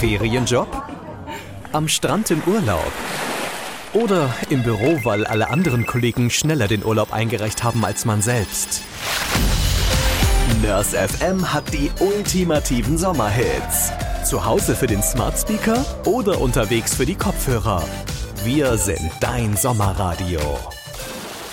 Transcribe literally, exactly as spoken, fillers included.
Ferienjob? Am Strand im Urlaub? Oder im Büro, weil alle anderen Kollegen schneller den Urlaub eingereicht haben als man selbst? Nurse F M hat die ultimativen Sommerhits. Zu Hause für den Smart Speaker oder unterwegs für die Kopfhörer. Wir sind dein Sommerradio.